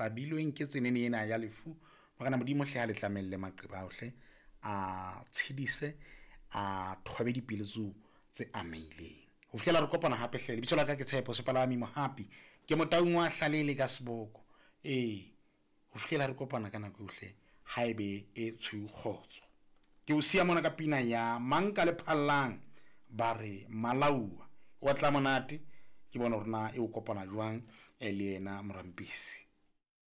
hlabilweng ke tsenene ena ya lefu magana modimo hle ha le tlamelle maqeba ohle a tshedise a thobe dipiletso tse ameileng ho fihlela re kopana hape hle lebitso la ka ke Tshepo Sepalami Mohapi ke motaung wa Hlalele ka Seboko ho fihlela re kopana ka nako ohle haebe e tshukgotso ke o sia mona ka pina ya Manka le Phallang ba re Malaua wa tla monate ke bona hore na e o kopana jwang le yena Morampisi.